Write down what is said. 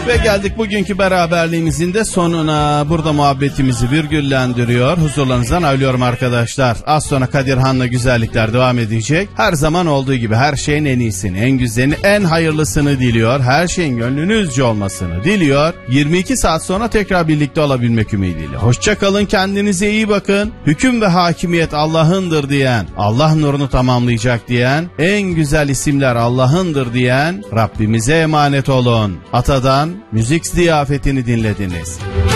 Ve geldik bugünkü beraberliğimizin de sonuna. Burada muhabbetimizi virgüllendiriyor. Huzurlarınızdan ayrılıyorum arkadaşlar. Az sonra Kadirhan'la güzellikler devam edecek. Her zaman olduğu gibi her şeyin en iyisini, en güzelini, en hayırlısını diliyor. Her şeyin gönlünüzce olmasını diliyor. 22 saat sonra tekrar birlikte olabilmek ümidiyle. Hoşça kalın, kendinize iyi bakın. Hüküm ve hakimiyet Allah'ındır diyen, Allah nurunu tamamlayacak diyen, en güzel isimler Allah'ındır diyen Rabbimize emanet olun. Atadan müzik ziyafetini dinlediniz.